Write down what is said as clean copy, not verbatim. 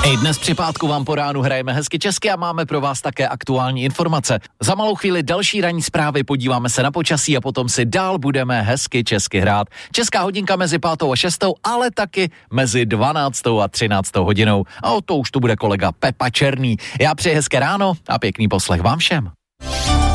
I dnes při pátku vám po ránu hrajeme hezky česky a máme pro vás také aktuální informace. Za malou chvíli další ranní zprávy, podíváme se na počasí a potom si dál budeme hezky česky hrát. Česká hodinka mezi 5. a 6., ale taky mezi 12. a 13. hodinou. A o to už tu bude kolega Pepa Černý. Já přeji hezké ráno a pěkný poslech vám všem.